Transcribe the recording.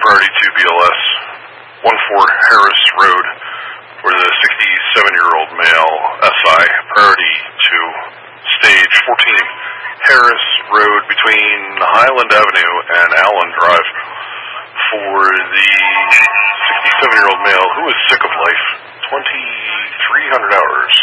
priority 2 BLS, 14 Harris Road, for the 67-year-old male, SI, priority 2, stage 14, Harris Road between Highland Avenue and Allen Drive, for the 67-year-old male who is sick of life, 2,300 hours.